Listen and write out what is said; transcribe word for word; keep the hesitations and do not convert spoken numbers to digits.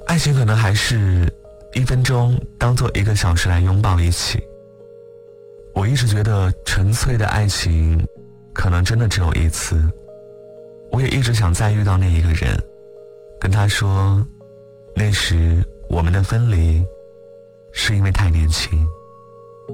爱情可能还是一分钟当做一个小时来拥抱一起。我一直觉得纯粹的爱情可能真的只有一次，我也一直想再遇到那一个人，跟他说那时我们的分离是因为太年轻。